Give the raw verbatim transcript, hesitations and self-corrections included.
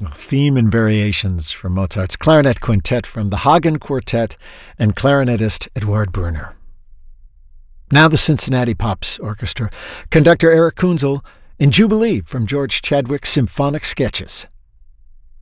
Theme and Variations from Mozart's Clarinet Quintet from the Hagen Quartet and clarinetist Eduard Brunner. Now the Cincinnati Pops Orchestra, conductor Eric Kunzel, in Jubilee from George Chadwick's Symphonic Sketches.